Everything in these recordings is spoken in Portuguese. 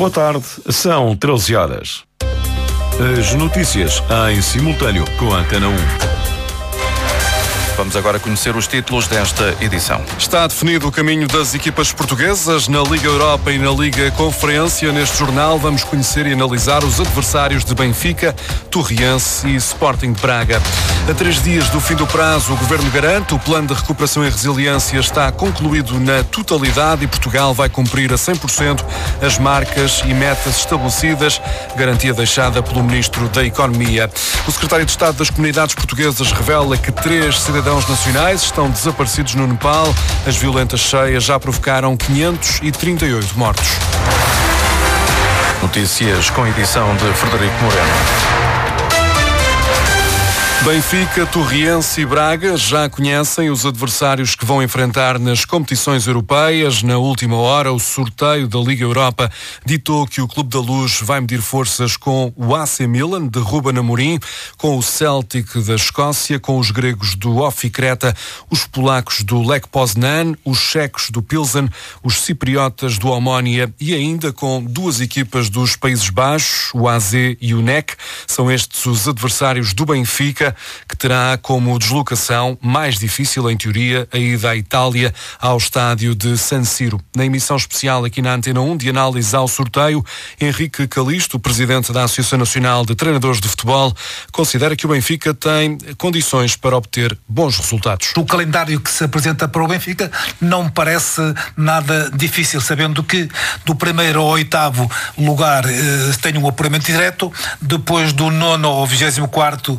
Boa tarde, são 13 horas. As notícias em simultâneo com a Antena 1. Vamos agora conhecer os títulos desta edição. Está definido o caminho das equipas portuguesas na Liga Europa e na Liga Conferência. Neste jornal vamos conhecer e analisar os adversários de Benfica, Torriense e Sporting de Braga. A 3 dias do fim do prazo, o Governo garante o plano de recuperação e resiliência está concluído na totalidade e Portugal vai cumprir a 100% as marcas e metas estabelecidas, garantia deixada pelo Ministro da Economia. O Secretário de Estado das Comunidades Portuguesas revela que 3 cidadãos nacionais estão desaparecidos no Nepal. As violentas cheias já provocaram 538 mortos. Notícias com edição de Frederico Moreno. Benfica, Torriense e Braga já conhecem os adversários que vão enfrentar nas competições europeias. Na última hora, o sorteio da Liga Europa ditou que o Clube da Luz vai medir forças com o AC Milan, de Ruben Amorim, com o Celtic da Escócia, com os gregos do OFI Creta, os polacos do Lech Poznan, os checos do Pilsen, os cipriotas do Omonia e ainda com 2 equipas dos Países Baixos, o AZ e o NEC. São estes os adversários do Benfica, que terá como deslocação mais difícil, em teoria, a ida à Itália ao estádio de San Siro. Na emissão especial aqui na Antena 1 de análise ao sorteio, Henrique Calisto, presidente da Associação Nacional de Treinadores de Futebol, considera que o Benfica tem condições para obter bons resultados. O calendário que se apresenta para o Benfica não me parece nada difícil, sabendo que do 1º ao 8º lugar tem um apuramento direto, depois do 9º ao 24º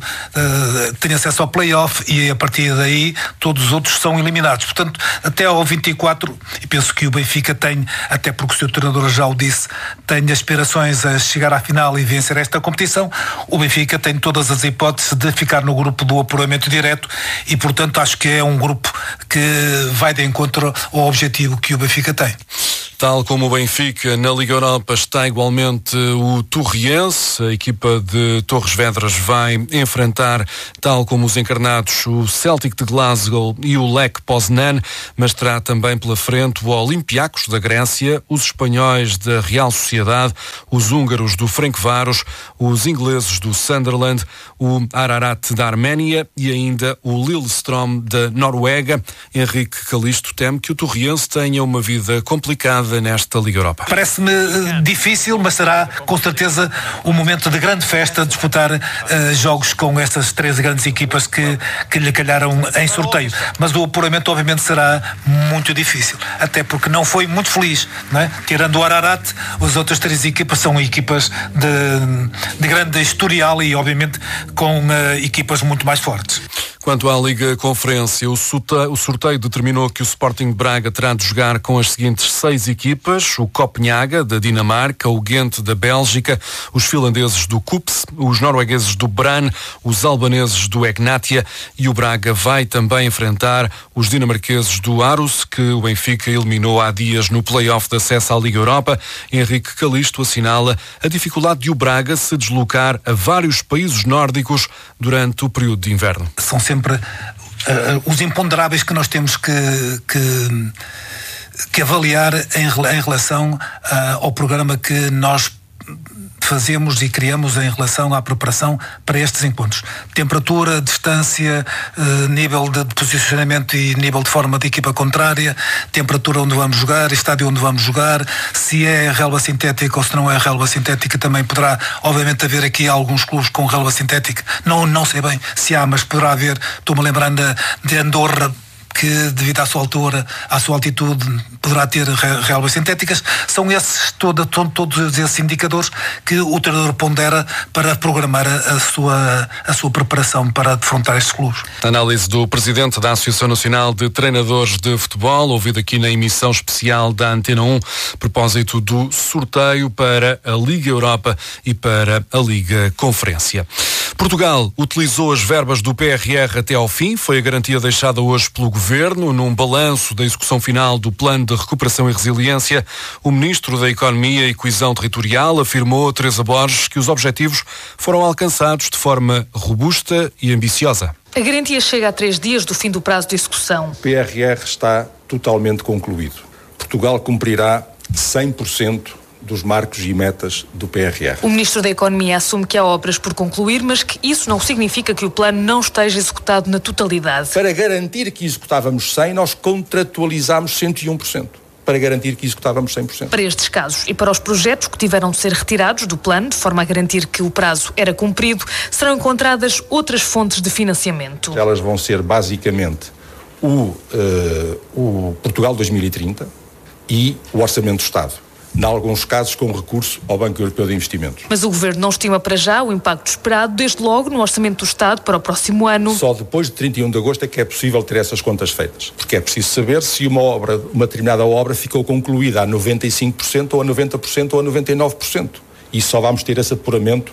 tem acesso ao play-off e a partir daí todos os outros são eliminados. Portanto, até ao 24, e penso que o Benfica tem, até porque o seu treinador já o disse, tem aspirações a chegar à final e vencer esta competição. O Benfica tem todas as hipóteses de ficar no grupo do apuramento direto e, portanto, acho que é um grupo que vai de encontro ao objetivo que o Benfica tem. Tal como o Benfica, na Liga Europa está igualmente o Torriense. A equipa de Torres Vedras vai enfrentar, tal como os encarnados, o Celtic de Glasgow e o Lech Poznan, mas terá também pela frente o Olympiacos da Grécia, os espanhóis da Real Sociedade, os húngaros do Ferencváros, os ingleses do Sunderland, o Ararat da Arménia e ainda o Lillestrøm da Noruega. Henrique Calisto teme que o Torriense tenha uma vida complicada nesta Liga Europa. Parece-me difícil, mas será com certeza um momento de grande festa disputar jogos com estas 3 grandes equipas que lhe calharam em sorteio. Mas o apuramento obviamente será muito difícil, até porque não foi muito feliz, não é? Tirando o Ararat, as outras 3 equipas são equipas de grande historial e obviamente com equipas muito mais fortes. Quanto à Liga Conferência, o sorteio determinou que o Sporting de Braga terá de jogar com as seguintes 6 equipas: o Copenhaga da Dinamarca, o Ghent da Bélgica, os finlandeses do KuPS, os noruegueses do Brann, os albaneses do Egnatia, e o Braga vai também enfrentar os dinamarqueses do Aarhus, que o Benfica eliminou há dias no play-off de acesso à Liga Europa. Henrique Calisto assinala a dificuldade de o Braga se deslocar a vários países nórdicos durante o período de inverno. São sempre os imponderáveis que nós temos que avaliar em relação ao programa que nós fazemos e criamos em relação à preparação para estes encontros. Temperatura, distância, nível de posicionamento e nível de forma de equipa contrária, temperatura onde vamos jogar, estádio onde vamos jogar, se é relva sintética ou se não é relva sintética. Também poderá, obviamente, haver aqui alguns clubes com relva sintética. Não sei bem se há, mas poderá haver. Estou-me lembrando de Andorra, que devido à sua altura, à sua altitude, poderá ter relvas sintéticas. São todos esses indicadores que o treinador pondera para programar a sua preparação para defrontar estes clubes. Análise do presidente da Associação Nacional de Treinadores de Futebol, ouvido aqui na emissão especial da Antena 1, a propósito do sorteio para a Liga Europa e para a Liga Conferência. Portugal utilizou as verbas do PRR até ao fim, foi a garantia deixada hoje pelo Governo. Num balanço da execução final do Plano de Recuperação e Resiliência, o Ministro da Economia e Coesão Territorial afirmou a Teresa Borges que os objetivos foram alcançados de forma robusta e ambiciosa. A garantia chega a 3 dias do fim do prazo de execução. O PRR está totalmente concluído. Portugal cumprirá 100% dos marcos e metas do PRR. O Ministro da Economia assume que há obras por concluir, mas que isso não significa que o plano não esteja executado na totalidade. Para garantir que executávamos 100%, nós contratualizámos 101%. Para garantir que executávamos 100%. Para estes casos e para os projetos que tiveram de ser retirados do plano, de forma a garantir que o prazo era cumprido, serão encontradas outras fontes de financiamento. Elas vão ser basicamente o Portugal 2030 e o Orçamento do Estado. Em alguns casos com recurso ao Banco Europeu de Investimentos. Mas o Governo não estima para já o impacto esperado, desde logo no Orçamento do Estado para o próximo ano. Só depois de 31 de agosto é que é possível ter essas contas feitas. Porque é preciso saber se uma determinada obra ficou concluída a 95% ou a 90% ou a 99%. E só vamos ter esse apuramento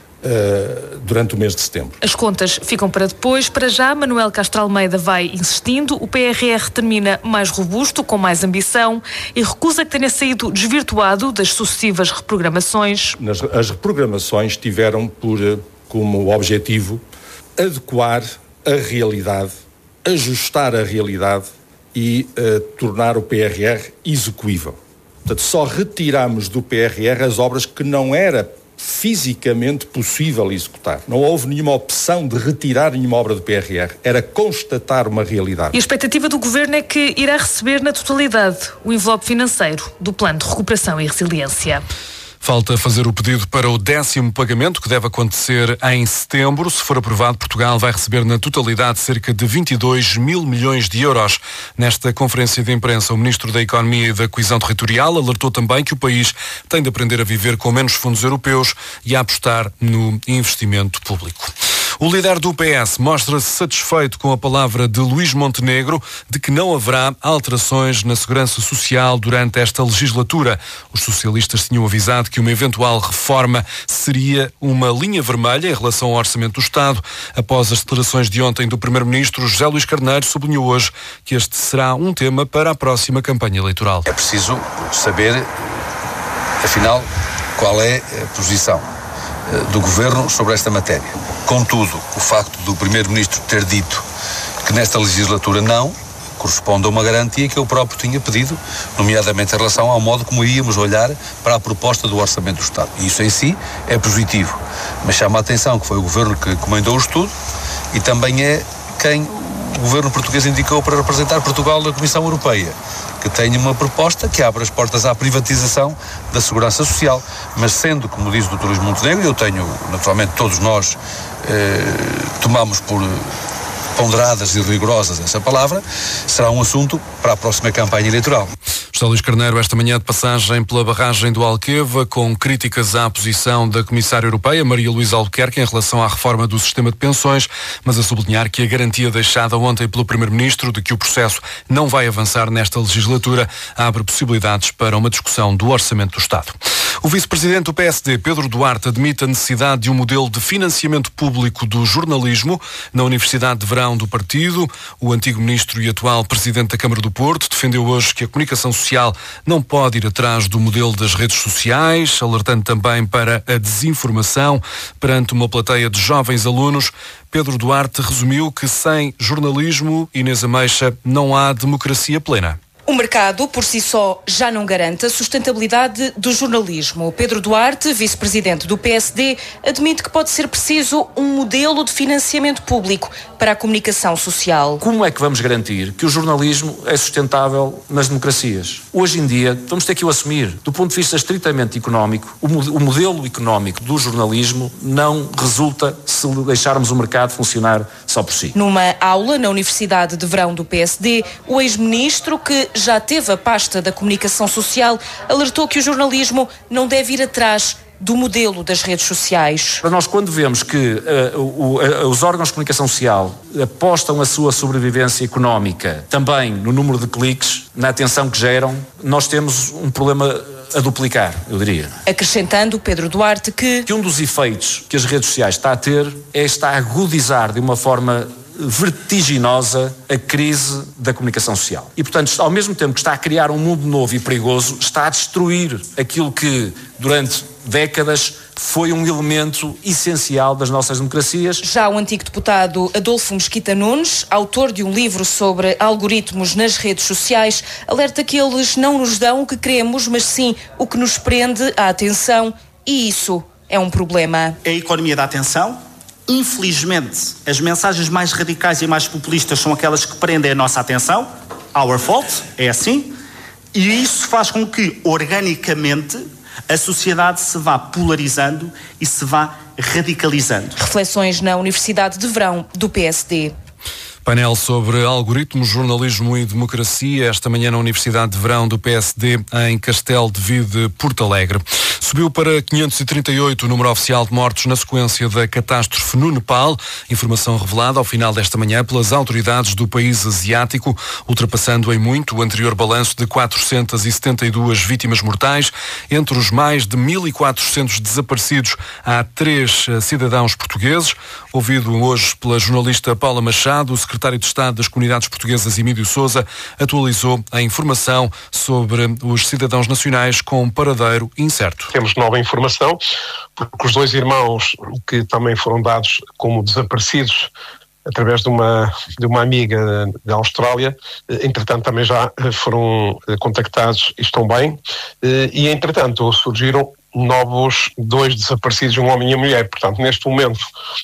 durante o mês de setembro. As contas ficam para depois. Para já, Manuel Castro Almeida vai insistindo. O PRR termina mais robusto, com mais ambição, e recusa que tenha saído desvirtuado das sucessivas reprogramações. As reprogramações tiveram como objetivo adequar a realidade, ajustar a realidade e tornar o PRR execuível. Portanto, só retiramos do PRR as obras que não era fisicamente possível executar. Não houve nenhuma opção de retirar nenhuma obra do PRR. Era constatar uma realidade. E a expectativa do Governo é que irá receber na totalidade o envelope financeiro do Plano de Recuperação e Resiliência. Falta fazer o pedido para o 10º pagamento, que deve acontecer em setembro. Se for aprovado, Portugal vai receber na totalidade cerca de 22 mil milhões de euros. Nesta conferência de imprensa, o Ministro da Economia e da Coesão Territorial alertou também que o país tem de aprender a viver com menos fundos europeus e a apostar no investimento público. O líder do PS mostra-se satisfeito com a palavra de Luís Montenegro de que não haverá alterações na segurança social durante esta legislatura. Os socialistas tinham avisado que uma eventual reforma seria uma linha vermelha em relação ao Orçamento do Estado. Após as declarações de ontem do Primeiro-Ministro, José Luís Carneiro sublinhou hoje que este será um tema para a próxima campanha eleitoral. É preciso saber, afinal, qual é a posição do Governo sobre esta matéria. Contudo, o facto do Primeiro-Ministro ter dito que nesta legislatura não corresponde a uma garantia que eu próprio tinha pedido, nomeadamente em relação ao modo como íamos olhar para a proposta do Orçamento do Estado. E isso em si é positivo, mas chama a atenção que foi o Governo que comandou o estudo e também é quem o Governo português indicou para representar Portugal na Comissão Europeia, que tem uma proposta que abre as portas à privatização da segurança social, mas sendo, como diz o Dr. Luís Montenegro, eu tenho, naturalmente todos nós tomamos por ponderadas e rigorosas essa palavra, será um assunto para a próxima campanha eleitoral. José Luís Carneiro, esta manhã de passagem pela barragem do Alqueva, com críticas à posição da Comissária Europeia, Maria Luísa Albuquerque, em relação à reforma do sistema de pensões, mas a sublinhar que a garantia deixada ontem pelo Primeiro-Ministro de que o processo não vai avançar nesta legislatura abre possibilidades para uma discussão do Orçamento do Estado. O vice-presidente do PSD, Pedro Duarte, admite a necessidade de um modelo de financiamento público do jornalismo na Universidade de Verão do partido. O antigo ministro e atual presidente da Câmara do Porto defendeu hoje que a comunicação social não pode ir atrás do modelo das redes sociais, alertando também para a desinformação perante uma plateia de jovens alunos. Pedro Duarte resumiu que sem jornalismo, Inês Ameixa, não há democracia plena. O mercado, por si só, já não garante a sustentabilidade do jornalismo. Pedro Duarte, vice-presidente do PSD, admite que pode ser preciso um modelo de financiamento público para a comunicação social. Como é que vamos garantir que o jornalismo é sustentável nas democracias? Hoje em dia, vamos ter que o assumir. Do ponto de vista estritamente económico, o modelo económico do jornalismo não resulta se deixarmos o mercado funcionar só por si. Numa aula na Universidade de Verão do PSD, o ex-ministro, que já teve a pasta da comunicação social, alertou que o jornalismo não deve ir atrás do modelo das redes sociais. Para nós, quando vemos que os órgãos de comunicação social apostam a sua sobrevivência económica também no número de cliques, na atenção que geram, nós temos um problema a duplicar, eu diria. Acrescentando Pedro Duarte que um dos efeitos que as redes sociais está a agudizar de uma forma vertiginosa a crise da comunicação social. E, portanto, ao mesmo tempo que está a criar um mundo novo e perigoso, está a destruir aquilo que, durante décadas foi um elemento essencial das nossas democracias. Já o antigo deputado Adolfo Mesquita Nunes, autor de um livro sobre algoritmos nas redes sociais, alerta que eles não nos dão o que queremos, mas sim o que nos prende a atenção, e isso é um problema. É a economia da atenção. Infelizmente, as mensagens mais radicais e mais populistas são aquelas que prendem a nossa atenção. Our fault, é assim. E isso faz com que, organicamente, a sociedade se vá polarizando e se vá radicalizando. Reflexões na Universidade de Verão do PSD. Painel sobre algoritmos, jornalismo e democracia, esta manhã na Universidade de Verão do PSD, em Castelo de Vide, Porto Alegre. Subiu para 538 o número oficial de mortos na sequência da catástrofe no Nepal, informação revelada ao final desta manhã pelas autoridades do país asiático, ultrapassando em muito o anterior balanço de 472 vítimas mortais. Entre os mais de 1.400 desaparecidos, há 3 cidadãos portugueses. Ouvido hoje pela jornalista Paula Machado, o secretário de Estado das Comunidades Portuguesas, Emílio Sousa, atualizou a informação sobre os cidadãos nacionais com paradeiro incerto. Temos nova informação, porque os 2 irmãos que também foram dados como desaparecidos através de uma amiga da Austrália, entretanto também já foram contactados e estão bem, e entretanto surgiram novos 2 desaparecidos, um homem e uma mulher. Portanto, neste momento,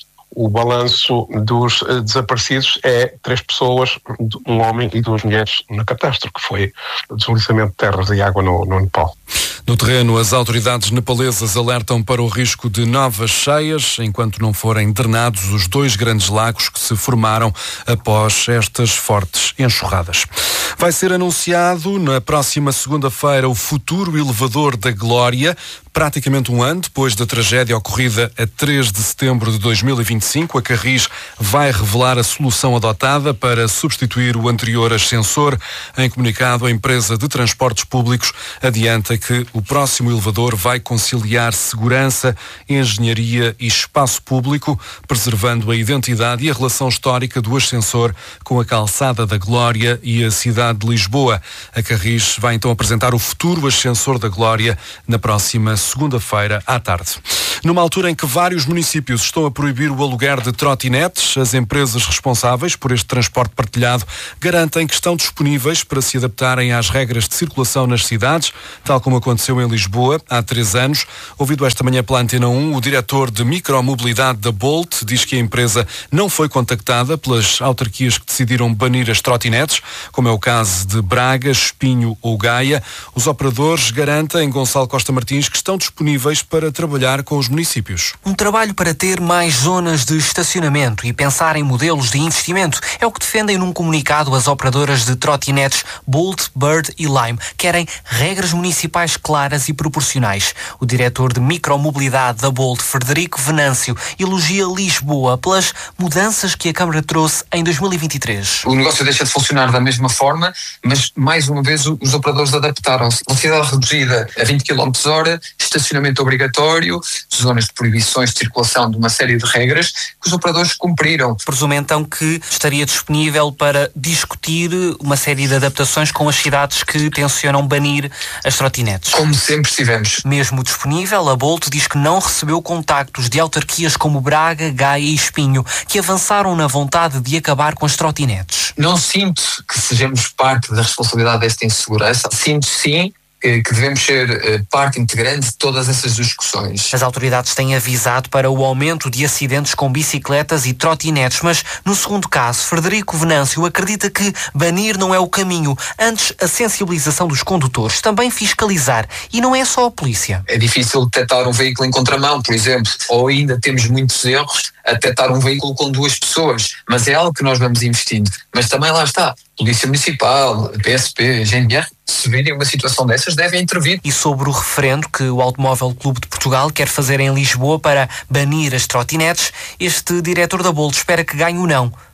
o balanço dos desaparecidos é 3 pessoas, um homem e 2 mulheres na catástrofe, que foi o deslizamento de terras e água no Nepal. No terreno, as autoridades nepalesas alertam para o risco de novas cheias, enquanto não forem drenados os 2 grandes lagos que se formaram após estas fortes enxurradas. Vai ser anunciado na próxima segunda-feira o futuro elevador da Glória, praticamente um ano depois da tragédia ocorrida a 3 de setembro de 2025. A Carris vai revelar a solução adotada para substituir o anterior ascensor. Em comunicado, a empresa de transportes públicos adianta que o próximo elevador vai conciliar segurança, engenharia e espaço público, preservando a identidade e a relação histórica do ascensor com a calçada da Glória e a cidade de Lisboa. A Carris vai então apresentar o futuro ascensor da Glória na próxima segunda-feira à tarde. Numa altura em que vários municípios estão a proibir o aluguer de trotinetes, as empresas responsáveis por este transporte partilhado garantem que estão disponíveis para se adaptarem às regras de circulação nas cidades, tal como aconteceu em Lisboa há 3 anos. Ouvido esta manhã pela Antena 1, o diretor de micromobilidade da Bolt diz que a empresa não foi contactada pelas autarquias que decidiram banir as trotinetes, como é o caso de Braga, Espinho ou Gaia. Os operadores garantem, Gonçalo Costa Martins, que estão disponíveis para trabalhar com os municípios. Um trabalho para ter mais zonas de estacionamento e pensar em modelos de investimento é o que defendem num comunicado as operadoras de trotinetes Bolt, Bird e Lime. Querem regras municipais claras e proporcionais. O diretor de micromobilidade da Bolt, Frederico Venâncio, elogia Lisboa pelas mudanças que a Câmara trouxe em 2023. O negócio deixa de funcionar da mesma forma, mas mais uma vez os operadores adaptaram-se. Velocidade reduzida a 20 km/h, estacionamento obrigatório, zonas de proibições de circulação, de uma série de regras que os operadores cumpriram. Presumo então que estaria disponível para discutir uma série de adaptações com as cidades que tencionam banir as trotinetes. Como sempre estivemos. Mesmo disponível, a Bolt diz que não recebeu contactos de autarquias como Braga, Gaia e Espinho, que avançaram na vontade de acabar com as trotinetes. Não sinto que sejamos parte da responsabilidade desta insegurança. Sinto sim que devemos ser parte integrante de todas essas discussões. As autoridades têm avisado para o aumento de acidentes com bicicletas e trotinetes, mas no segundo caso, Frederico Venâncio acredita que banir não é o caminho. Antes, a sensibilização dos condutores, também fiscalizar. E não é só a polícia. É difícil detectar um veículo em contramão, por exemplo, ou ainda temos muitos erros a detectar um veículo com 2 pessoas, mas é algo que nós vamos investindo. Mas também lá está, Polícia Municipal, PSP, GNR, se virem uma situação dessas, devem intervir. E sobre o referendo que o Automóvel Clube de Portugal quer fazer em Lisboa para banir as trotinetes, este diretor da Bolt espera que ganhe o não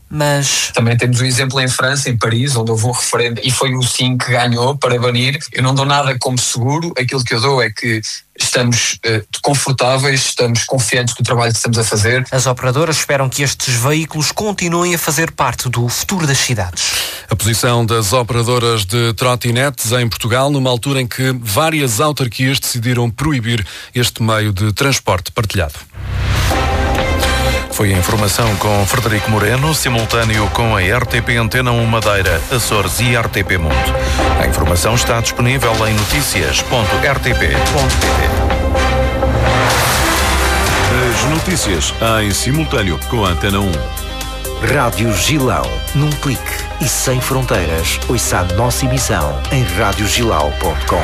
mas... Também temos um exemplo em França, em Paris, onde houve um referendo e foi o sim que ganhou para banir. Eu não dou nada como seguro, aquilo que eu dou é que estamos confortáveis, estamos confiantes do trabalho que estamos a fazer. As operadoras esperam que estes veículos continuem a fazer parte do futuro das cidades. A posição das operadoras de trotinetes em Portugal, numa altura em que várias autarquias decidiram proibir este meio de transporte partilhado. Foi a informação com Frederico Moreno, simultâneo com a RTP Antena 1 Madeira, Açores e RTP Mundo. A informação está disponível em noticias.rtp.pt. As notícias em simultâneo com a Antena 1. Rádio Gilão, num clique e sem fronteiras. Ouça a nossa emissão em radiogilau.com.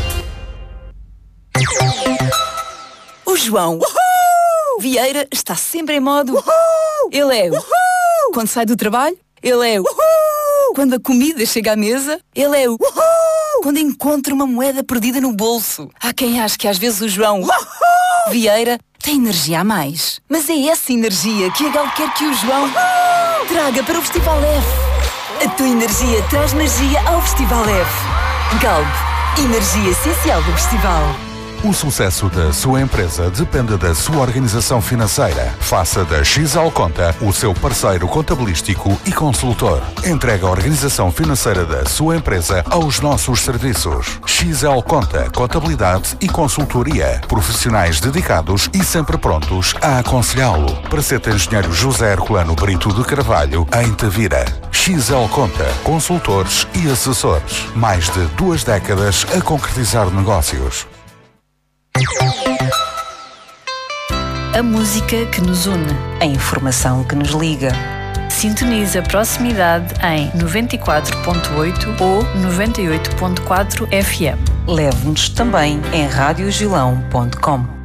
O João Vieira está sempre em modo. Ele é o. Quando sai do trabalho, ele é o. Quando a comida chega à mesa, ele é o. Quando encontra uma moeda perdida no bolso. Há quem ache que às vezes o João Vieira tem energia a mais. Mas é essa energia que a Galp quer que o João traga para o Festival F. A tua energia traz magia ao Festival F. Galp, energia essencial do festival. O sucesso da sua empresa depende da sua organização financeira. Faça da XL Conta o seu parceiro contabilístico e consultor. Entregue a organização financeira da sua empresa aos nossos serviços. XL Conta, contabilidade e consultoria. Profissionais dedicados e sempre prontos a aconselhá-lo. Praceta Engenheiro José Herculano Brito de Carvalho, em Tavira. XL Conta, consultores e assessores. Mais de 2 décadas a concretizar negócios. A música que nos une. A informação que nos liga. Sintoniza a proximidade em 94.8 ou 98.4 FM. Leve-nos também em radiogilão.com.